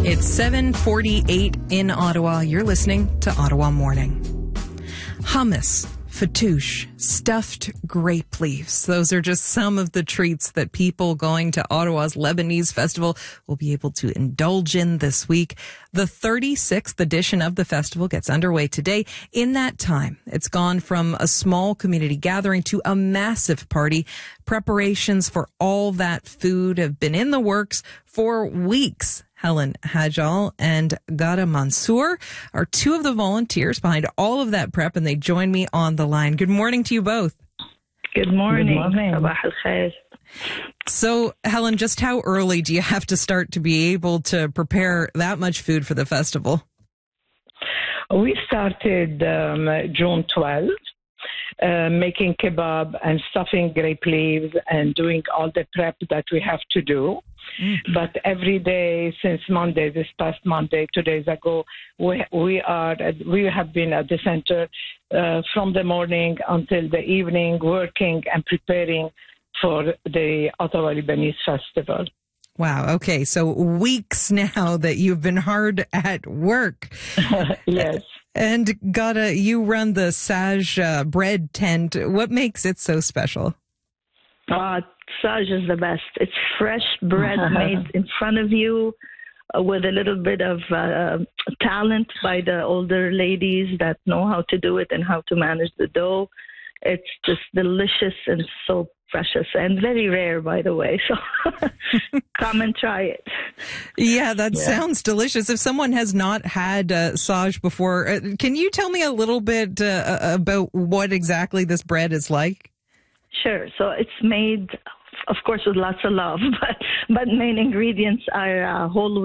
It's 7:48 in Ottawa. You're listening to Ottawa Morning. Hummus, fattoush, stuffed grape leaves. Those are just some of the treats that people going to Ottawa's Lebanese Festival will be able to indulge in this week. The 36th edition of the festival gets underway today. In that time, it's gone from a small community gathering to a massive party. Preparations for all that food have been in the works for weeks. Helen Hajjal and Ghada Mansour are two of the volunteers behind all of that prep, and they join me on the line. Good morning to you both. Good morning. Sabah al-khair. So, Helen, just how early do you have to start to be able to prepare that much food for the festival? We started June 12th, making kebab and stuffing grape leaves and doing all the prep that we have to do. But every day since Monday, this past Monday, 2 days ago, we have been at the center from the morning until the evening, working and preparing for the Ottawa Lebanese Festival. Wow. Okay. So weeks now that you've been hard at work. Yes. And Ghada, you run the Saj bread tent. What makes it so special? Saj is the best. It's fresh bread made in front of you with a little bit of talent by the older ladies that know how to do it and how to manage the dough. It's just delicious and so precious and very rare, by the way. So come and try it. Yeah, that sounds delicious. If someone has not had Saj before, can you tell me a little bit about what exactly this bread is like? Sure. So it's made, of course, with lots of love, but main ingredients are whole